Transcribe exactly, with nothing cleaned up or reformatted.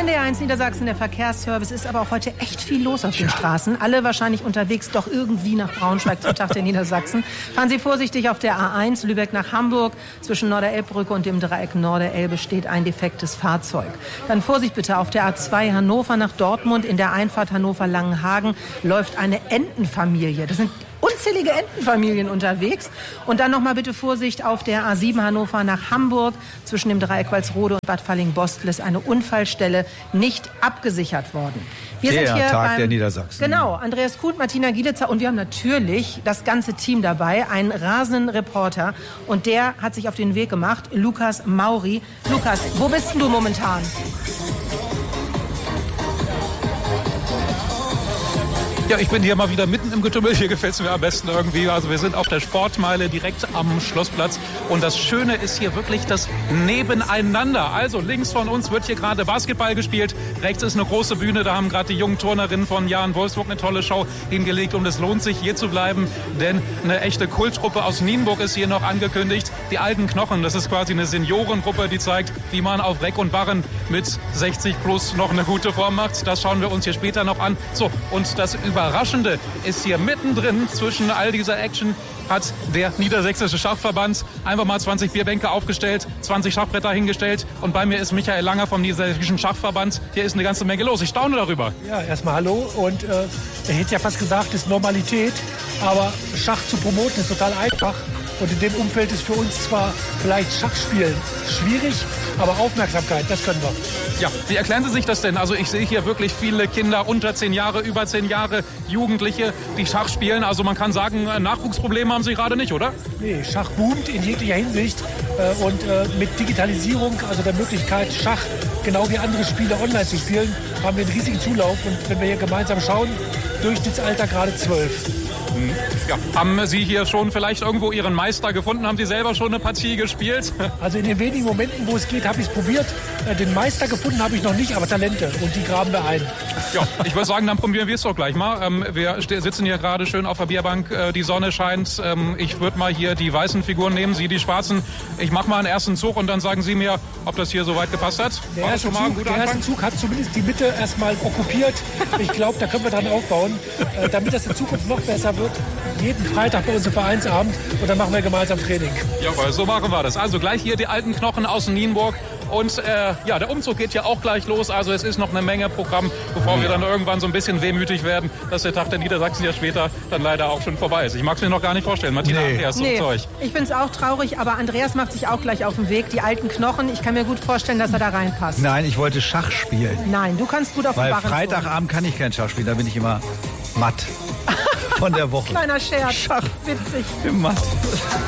N D R eins Niedersachsen, der Verkehrsservice. Ist aber auch heute echt viel los auf den Straßen. Alle wahrscheinlich unterwegs, doch irgendwie nach Braunschweig zum Tag der Niedersachsen. Fahren Sie vorsichtig auf der A eins, Lübeck nach Hamburg. Zwischen Norderelbbrücke und dem Dreieck Norderelbe steht ein defektes Fahrzeug. Dann Vorsicht bitte auf der A zwei Hannover nach Dortmund. In der Einfahrt Hannover-Langenhagen läuft eine Entenfamilie. Das sind unzählige Entenfamilien unterwegs. Und dann nochmal bitte Vorsicht auf der A sieben Hannover nach Hamburg. Zwischen dem Dreieck Walsrode und Bad Falling-Bostel ist eine Unfallstelle nicht abgesichert worden. Wir der sind hier Tag beim, der Niedersachsen. Genau, Andreas Kuhn, Martina Gielitzer und wir haben natürlich das ganze Team dabei, einen rasenden Reporter. Und der hat sich auf den Weg gemacht, Lukas Mauri. Lukas, wo bist denn du momentan? Ja, ich bin hier mal wieder mitten im Getümmel. Hier gefällt es mir am besten irgendwie. Also wir sind auf der Sportmeile direkt am Schlossplatz. Und das Schöne ist hier wirklich das Nebeneinander. Also links von uns wird hier gerade Basketball gespielt. Rechts ist eine große Bühne. Da haben gerade die jungen Turnerinnen von Jahn Wolfsburg eine tolle Show hingelegt. Und es lohnt sich, hier zu bleiben. Denn eine echte Kulttruppe aus Nienburg ist hier noch angekündigt. Die alten Knochen, das ist quasi eine Seniorengruppe, die zeigt, wie man auf Reck und Barren mit sechzig plus noch eine gute Form macht. Das schauen wir uns hier später noch an. So, und das Überraschende ist hier mittendrin zwischen all dieser Action hat der Niedersächsische Schachverband einfach mal zwanzig Bierbänke aufgestellt, zwanzig Schachbretter hingestellt und bei mir ist Michael Langer vom Niedersächsischen Schachverband. Hier ist eine ganze Menge los. Ich staune darüber. Ja, erstmal hallo und äh, er hätte ja fast gesagt, das ist Normalität, aber Schach zu promoten ist total einfach. Und in dem Umfeld ist für uns zwar vielleicht Schachspielen schwierig, aber Aufmerksamkeit, das können wir. Ja, wie erklären Sie sich das denn? Also ich sehe hier wirklich viele Kinder unter zehn Jahre, über zehn Jahre, Jugendliche, die Schach spielen. Also man kann sagen, Nachwuchsprobleme haben Sie gerade nicht, oder? Nee, Schach boomt in jeglicher Hinsicht. Äh, und äh, mit Digitalisierung, also der Möglichkeit, Schach genau wie andere Spiele online zu spielen, haben wir einen riesigen Zulauf. Und wenn wir hier gemeinsam schauen, Durchschnittsalter gerade zwölf. Ja. Haben Sie hier schon vielleicht irgendwo Ihren Meister gefunden? Haben Sie selber schon eine Partie gespielt? Also in den wenigen Momenten, wo es geht, habe ich es probiert. Den Meister gefunden habe ich noch nicht, aber Talente. Und die graben wir ein. Ja, ich würde sagen, dann probieren wir es doch gleich mal. Wir sitzen hier gerade schön auf der Bierbank. Die Sonne scheint. Ich würde mal hier die weißen Figuren nehmen, Sie die schwarzen. Ich mache mal einen ersten Zug und dann sagen Sie mir, ob das hier soweit gepasst hat. Der, erste Zug, der erste Zug hat zumindest die Mitte erstmal okkupiert. Ich glaube, da können wir dran aufbauen, damit das in Zukunft noch besser wird. Jeden Freitag bei uns im Vereinsabend und dann machen wir gemeinsam Training. Jawohl, so machen wir das. Also gleich hier die alten Knochen aus Nienburg. Und äh, ja, der Umzug geht ja auch gleich los. Also es ist noch eine Menge Programm, bevor wir dann irgendwann so ein bisschen wehmütig werden, dass der Tag der Niedersachsen ja später dann leider auch schon vorbei ist. Ich mag es mir noch gar nicht vorstellen. Martina, nee. Andreas, so Nee, Zeug. ich finde es auch traurig, aber Andreas macht sich auch gleich auf den Weg. Die alten Knochen, ich kann mir gut vorstellen, dass er da reinpasst. Nein, ich wollte Schach spielen. Nein, du kannst gut auf Weil den Barren Freitagabend kann ich kein Schach spielen, da bin ich immer matt von der Woche. Kleiner Scherz. Schach. Witzig. Matt.